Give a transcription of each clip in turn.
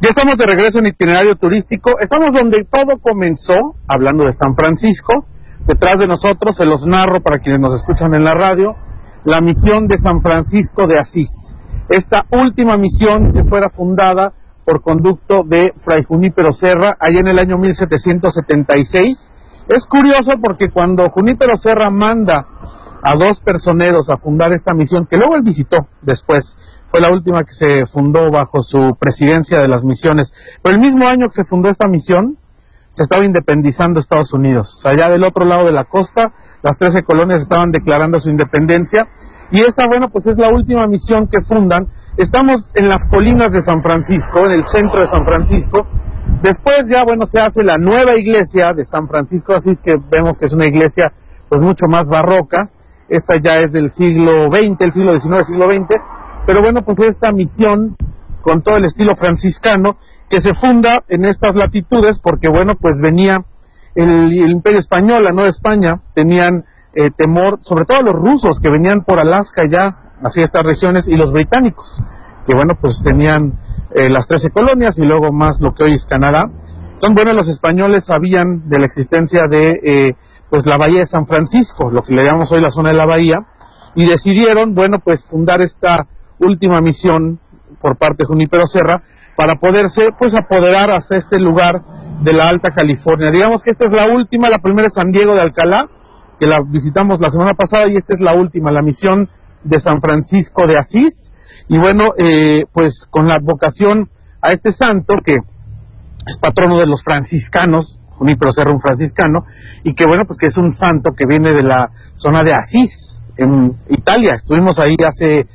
Ya estamos de regreso en Itinerario Turístico. Estamos donde todo comenzó, hablando de San Francisco. Detrás de nosotros, se los narro para quienes nos escuchan en la radio, la misión de San Francisco de Asís. Esta última misión que fuera fundada por conducto de Fray Junípero Serra, allá en el año 1776. Es curioso porque cuando Junípero Serra manda a dos personeros a fundar esta misión, que luego él visitó después, fue la última que se fundó bajo su presidencia de las misiones, pero el mismo año que se fundó esta misión, se estaba independizando Estados Unidos. Allá del otro lado de la costa, las 13 colonias estaban declarando su independencia, y esta, bueno, pues es la última misión que fundan. Estamos en las colinas de San Francisco, en el centro de San Francisco. Después ya, bueno, se hace la nueva iglesia de San Francisco de Asís, que vemos que es una iglesia pues mucho más barroca. Esta ya es del siglo XX, el siglo XIX, siglo XX, pero bueno, pues esta misión con todo el estilo franciscano que se funda en estas latitudes porque, bueno, pues venía el Imperio Español, la Nueva España, tenían temor, sobre todo los rusos que venían por Alaska ya hacia estas regiones, y los británicos, que bueno, pues tenían las 13 colonias y luego más lo que hoy es Canadá. Entonces, bueno, los españoles sabían de la existencia de pues la bahía de San Francisco, lo que le llamamos hoy la zona de la bahía, y decidieron, bueno, pues fundar esta última misión por parte de Junípero Serra para poderse pues apoderar hasta este lugar de la Alta California. Digamos que esta es la última, la primera es San Diego de Alcalá, que la visitamos la semana pasada, y esta es la última, la misión de San Francisco de Asís. Y bueno, pues con la advocación a este santo, que es patrono de los franciscanos, Junípero Serra, un franciscano, y que bueno, pues que es un santo que viene de la zona de Asís, en Italia. Estuvimos ahí hace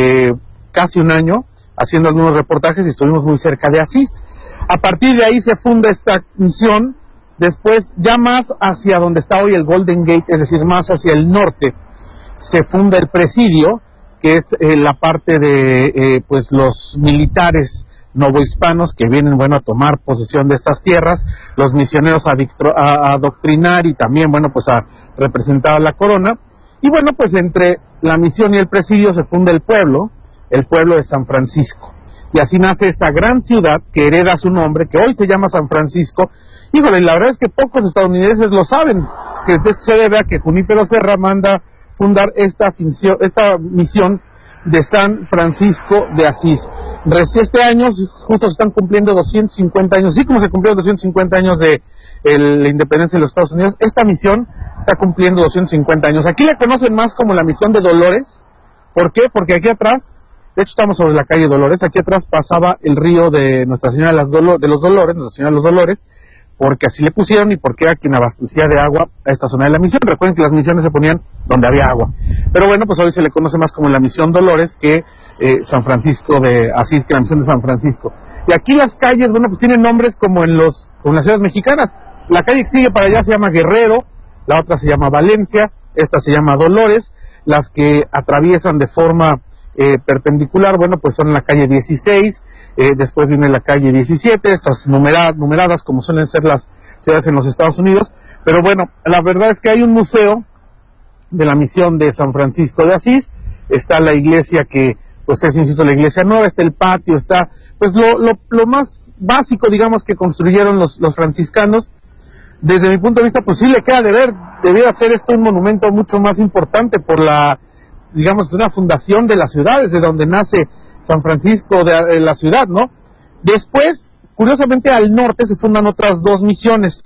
casi un año haciendo algunos reportajes y estuvimos muy cerca de Asís. A partir de ahí se funda esta misión. Después, ya más hacia donde está hoy el Golden Gate, es decir, más hacia el norte, se funda el presidio, que es la parte de pues los militares novohispanos que vienen, bueno, a tomar posesión de estas tierras, los misioneros a adoctrinar y también, bueno, pues a representar a la corona. Y bueno, pues entre la misión y el presidio se funda el pueblo de San Francisco. Y así nace esta gran ciudad que hereda su nombre, que hoy se llama San Francisco. Híjole, la verdad es que pocos estadounidenses lo saben, que se debe a que Junípero Serra manda fundar esta misión de San Francisco de Asís. Este año justo se están cumpliendo 250 años, así como se cumplieron 250 años de la independencia de los Estados Unidos, esta misión está cumpliendo 250 años. Aquí la conocen más como la misión de Dolores. ¿Por qué? Porque aquí atrás, de hecho estamos sobre la calle Dolores, aquí atrás pasaba el río de Nuestra Señora de los Dolores, Nuestra Señora de los Dolores, porque así le pusieron y porque era quien abastecía de agua a esta zona de la misión. Recuerden que las misiones se ponían donde había agua. Pero bueno, pues hoy se le conoce más como la misión Dolores que San Francisco de Asís, que la misión de San Francisco. Y aquí las calles, bueno, pues tienen nombres como en las ciudades mexicanas. La calle que sigue para allá se llama Guerrero, la otra se llama Valencia, esta se llama Dolores. Las que atraviesan de forma perpendicular, bueno, pues son la calle 16, después viene la calle 17, estas numeradas como suelen ser las ciudades en los Estados Unidos. Pero bueno, la verdad es que hay un museo de la misión de San Francisco de Asís, está la iglesia que, pues es, insisto, la iglesia nueva, está el patio, está pues lo más básico, digamos, que construyeron los franciscanos. Desde mi punto de vista, pues sí le queda de ver, debiera ser esto un monumento mucho más importante por la, digamos, una fundación de la ciudad, desde donde nace San Francisco de la ciudad, ¿no? Después, curiosamente, al norte se fundan otras dos misiones,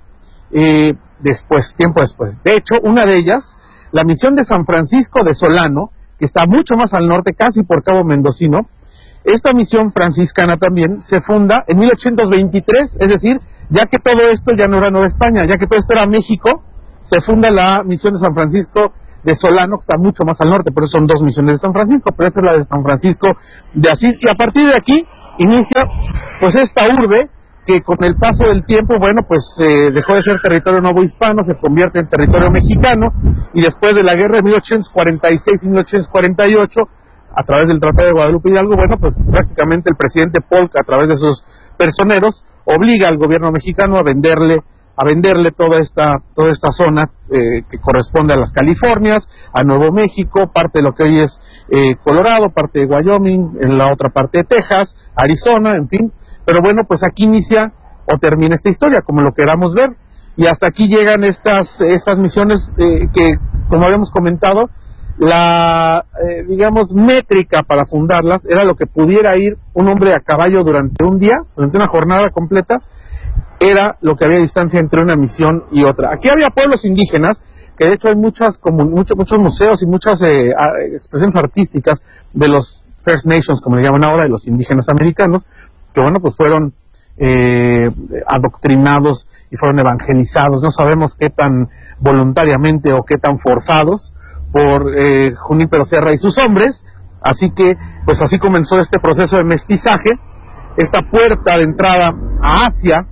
tiempo después. De hecho, una de ellas, la misión de San Francisco de Solano, que está mucho más al norte, casi por Cabo Mendocino. Esta misión franciscana también se funda en 1823, es decir, ya que todo esto ya no era Nueva España, ya que todo esto era México, se funda la misión de San Francisco de Solano, que está mucho más al norte, por eso son dos misiones de San Francisco, pero esta es la de San Francisco de Asís, y a partir de aquí inicia pues esta urbe que con el paso del tiempo, bueno, pues dejó de ser territorio novohispano, se convierte en territorio mexicano, y después de la guerra de 1846 y 1848, a través del Tratado de Guadalupe Hidalgo, bueno, pues prácticamente el presidente Polk, a través de sus personeros, obliga al gobierno mexicano a venderle a venderle toda esta zona que corresponde a las Californias, a Nuevo México, parte de lo que hoy es Colorado, parte de Wyoming, en la otra parte de Texas, Arizona, en fin. Pero bueno, pues aquí inicia o termina esta historia, como lo queramos ver. Y hasta aquí llegan estas misiones que, como habíamos comentado, la, digamos, métrica para fundarlas era lo que pudiera ir un hombre a caballo durante un día, durante una jornada completa, era lo que había distancia entre una misión y otra. Aquí había pueblos indígenas, que de hecho hay muchos museos y muchas expresiones artísticas de los First Nations, como le llaman ahora, de los indígenas americanos, que bueno, pues fueron adoctrinados y fueron evangelizados, no sabemos qué tan voluntariamente o qué tan forzados por Junípero Serra y sus hombres. Así que pues así comenzó este proceso de mestizaje, esta puerta de entrada a Asia,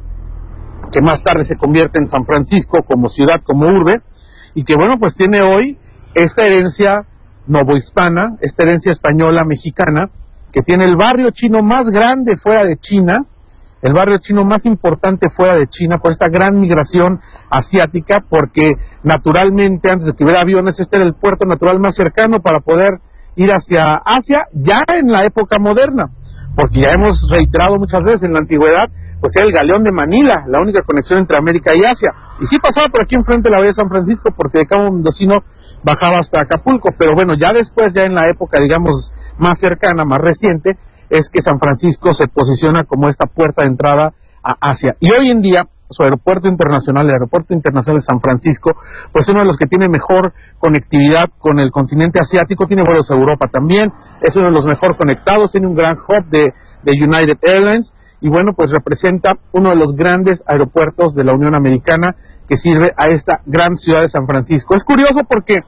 que más tarde se convierte en San Francisco como ciudad, como urbe, y que bueno, pues tiene hoy esta herencia novohispana, esta herencia española mexicana, que tiene el barrio chino más grande fuera de China, el barrio chino más importante fuera de China, por esta gran migración asiática, porque naturalmente antes de que hubiera aviones, este era el puerto natural más cercano para poder ir hacia Asia, ya en la época moderna, porque ya hemos reiterado muchas veces en la antigüedad, pues era el galeón de Manila, la única conexión entre América y Asia, y sí pasaba por aquí enfrente de la bahía de San Francisco, porque de Cabo Mendocino bajaba hasta Acapulco, pero bueno, ya después, ya en la época, digamos, más cercana, más reciente, es que San Francisco se posiciona como esta puerta de entrada a Asia. Y hoy en día, su aeropuerto internacional, el Aeropuerto Internacional de San Francisco, pues es uno de los que tiene mejor conectividad con el continente asiático, tiene vuelos a Europa también, es uno de los mejor conectados, tiene un gran hub de United Airlines, y bueno, pues representa uno de los grandes aeropuertos de la Unión Americana que sirve a esta gran ciudad de San Francisco. Es curioso porque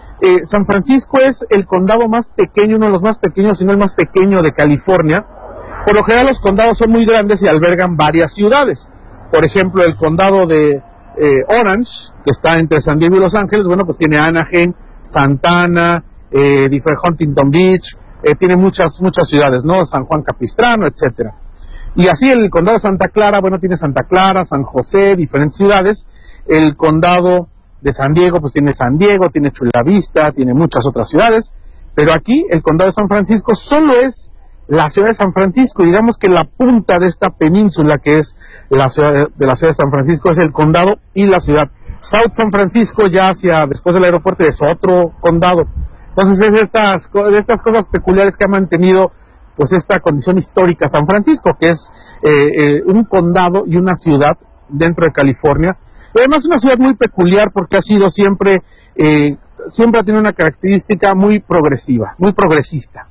San Francisco es el condado más pequeño, uno de los más pequeños, si no el más pequeño de California. Por lo general los condados son muy grandes y albergan varias ciudades. Por ejemplo, el condado de Orange, que está entre San Diego y Los Ángeles, bueno, pues tiene Anaheim, Santana, Huntington Beach, tiene muchas ciudades, ¿no? San Juan Capistrano, etcétera. Y así el condado de Santa Clara, bueno, tiene Santa Clara, San José, diferentes ciudades. El condado de San Diego, pues tiene San Diego, tiene Chula Vista, tiene muchas otras ciudades. Pero aquí, el condado de San Francisco solo es la ciudad de San Francisco. Digamos que la punta de esta península, que es la ciudad de San Francisco, es el condado y la ciudad. South San Francisco, ya hacia después del aeropuerto, es otro condado. Entonces es de estas cosas peculiares que ha mantenido pues esta condición histórica San Francisco, que es un condado y una ciudad dentro de California. Y además una ciudad muy peculiar porque ha sido siempre ha tenido una característica muy progresiva, muy progresista,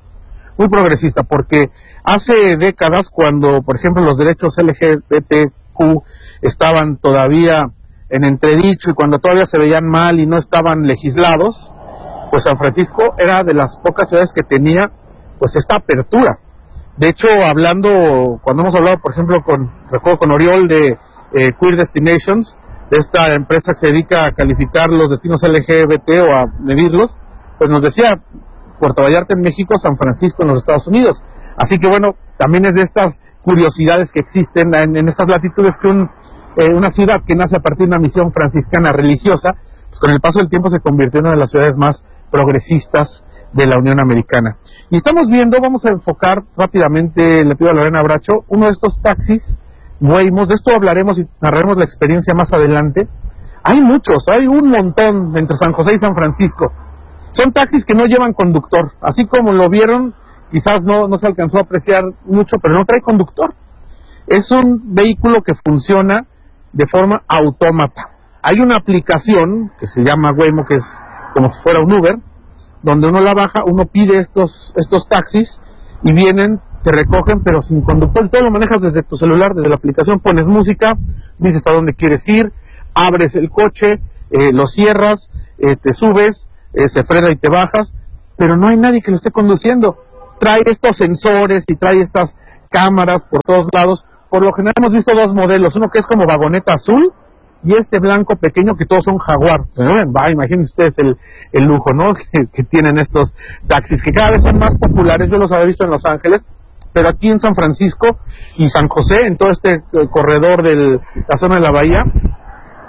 porque hace décadas, cuando por ejemplo los derechos LGBTQ estaban todavía en entredicho y cuando todavía se veían mal y no estaban legislados, pues San Francisco era de las pocas ciudades que tenía pues esta apertura. De hecho, cuando hemos hablado, por ejemplo, recuerdo con Oriol de Queer Destinations, de esta empresa que se dedica a calificar los destinos LGBT o a medirlos, pues nos decía Puerto Vallarta en México, San Francisco en los Estados Unidos. Así que bueno, también es de estas curiosidades que existen en estas latitudes que una ciudad que nace a partir de una misión franciscana religiosa, pues con el paso del tiempo se convirtió en una de las ciudades más progresistas de la Unión Americana. Y estamos viendo, vamos a enfocar rápidamente, le pido a Lorena Bracho, uno de estos taxis Waymo. De esto hablaremos y narraremos la experiencia más adelante. Hay muchos, hay un montón entre San José y San Francisco. Son taxis que no llevan conductor, así como lo vieron, quizás no se alcanzó a apreciar mucho, pero no trae conductor. Es un vehículo que funciona de forma autómata. Hay una aplicación que se llama Waymo, que es como si fuera un Uber, donde uno la baja, uno pide estos taxis y vienen, te recogen, pero sin conductor. Todo lo manejas desde tu celular, desde la aplicación, pones música, dices a dónde quieres ir, abres el coche, lo cierras, te subes, se frena y te bajas, pero no hay nadie que lo esté conduciendo. Trae estos sensores y trae estas cámaras por todos lados. Por lo general hemos visto dos modelos, uno que es como vagoneta azul y este blanco pequeño que todos son Jaguar. Imagínense ustedes el lujo, ¿no? que tienen estos taxis, que cada vez son más populares. Yo los había visto en Los Ángeles, pero aquí en San Francisco y San José, en todo este corredor de la zona de la bahía,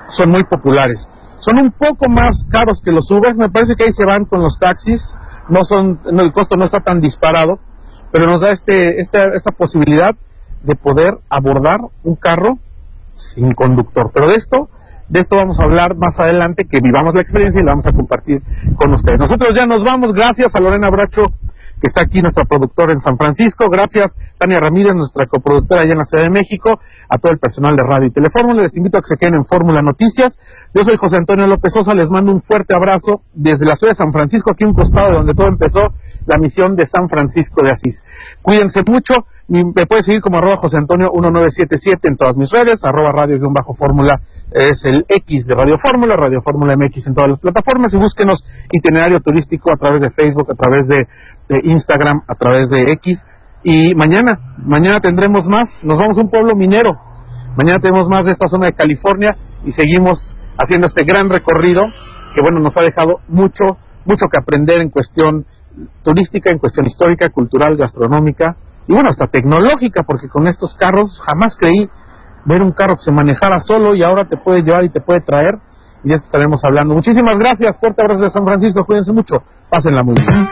son muy populares. Son un poco más caros que los Ubers, me parece que ahí se van con los taxis, el costo no está tan disparado, pero nos da esta posibilidad de poder abordar un carro sin conductor. Pero de esto vamos a hablar más adelante, que vivamos la experiencia y la vamos a compartir con ustedes. Nosotros ya nos vamos, gracias a Lorena Bracho, que está aquí, nuestra productora en San Francisco, gracias Tania Ramírez, nuestra coproductora allá en la Ciudad de México, a todo el personal de Radio y Telefórmula. Les invito a que se queden en Fórmula Noticias. Yo soy José Antonio López Sosa, les mando un fuerte abrazo desde la ciudad de San Francisco, aquí un costado de donde todo empezó, la misión de San Francisco de Asís. Cuídense mucho, me puedes seguir como @José Antonio 1977 en todas mis redes, @radio_fórmula es el X de Radio Fórmula, Radio Fórmula MX en todas las plataformas, y búsquenos Itinerario Turístico a través de Facebook, a través de Instagram, a través de X. Y mañana tendremos más, nos vamos a un pueblo minero, mañana tenemos más de esta zona de California y seguimos haciendo este gran recorrido que bueno, nos ha dejado mucho que aprender en cuestión turística, en cuestión histórica, cultural, gastronómica y bueno, hasta tecnológica, porque con estos carros jamás creí ver un carro que se manejara solo y ahora te puede llevar y te puede traer, y de esto estaremos hablando. Muchísimas gracias, fuerte abrazo de San Francisco, cuídense mucho, pásenla muy bien.